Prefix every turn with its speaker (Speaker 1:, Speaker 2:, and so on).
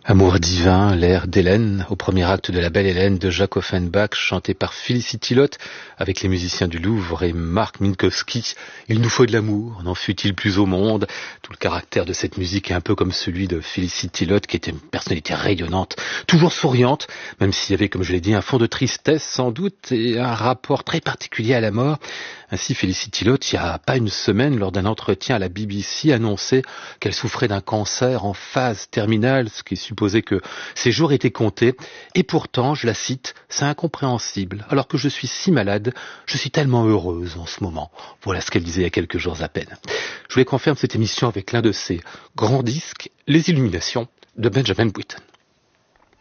Speaker 1: Amour divin, l'air d'Hélène, au premier acte de La Belle Hélène de Jacques Offenbach, chanté par Félicity Lotte, avec les musiciens du Louvre et Marc Minkowski. Il nous faut de l'amour, n'en fut-il plus au monde. Tout le caractère de cette musique est un peu comme celui de Félicity Lotte, qui était une personnalité rayonnante, toujours souriante, même s'il y avait, comme je l'ai dit, un fond de tristesse sans doute, et un rapport très particulier à la mort. Ainsi, Félicity Lotte, il n'y a pas une semaine, lors d'un entretien à la BBC, annonçait qu'elle souffrait d'un cancer en phase terminale, ce qui supposait que ses jours étaient comptés. Et pourtant, je la cite, « c'est incompréhensible. Alors que je suis si malade, je suis tellement heureuse en ce moment. » Voilà ce qu'elle disait il y a quelques jours à peine. Je voulais qu'on ferme cette émission avec l'un de ses grands disques, Les Illuminations de Benjamin Britten.